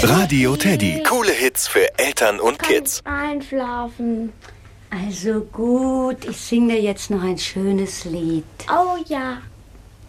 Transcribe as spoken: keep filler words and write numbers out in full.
Radio Teddy. Coole Hits für Eltern und Kids. Einschlafen. Also gut, ich singe dir jetzt noch ein schönes Lied. Oh ja.